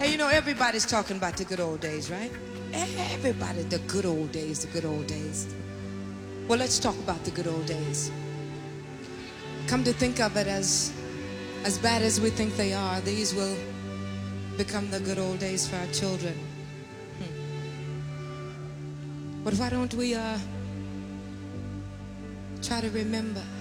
And you know, everybody's talking about the good old days, right? Everybody, the good old days, the good old days. Well, let's talk about the good old days. Come to think of it, as bad as we think they are, these will become the good old days for our children. But why don't we try to remember